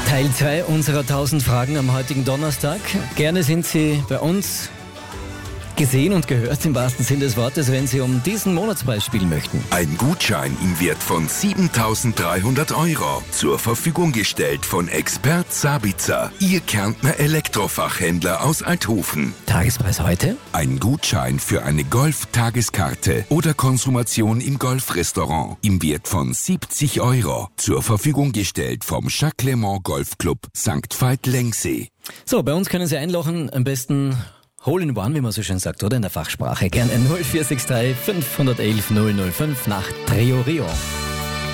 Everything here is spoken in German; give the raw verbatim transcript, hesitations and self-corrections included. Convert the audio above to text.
Teil zwei unserer tausend Fragen am heutigen Donnerstag. Gerne sind Sie bei uns gesehen und gehört im wahrsten Sinne des Wortes, wenn Sie um diesen Monatspreis spielen möchten. Ein Gutschein im Wert von siebentausenddreihundert Euro. Zur Verfügung gestellt von Expert Sabitzer, Ihr Kärntner Elektrofachhändler aus Althofen. Tagespreis heute? Ein Gutschein für eine Golf-Tageskarte oder Konsumation im Golfrestaurant im Wert von siebzig Euro. Zur Verfügung gestellt vom Jacques Le Mans Golfclub Sankt Veit-Lengsee. So, bei uns können Sie einlochen, am besten Hole in One, wie man so schön sagt, oder in der Fachsprache. Gerne null vier sechs drei fünf eins eins null null fünf nach Trio Rio.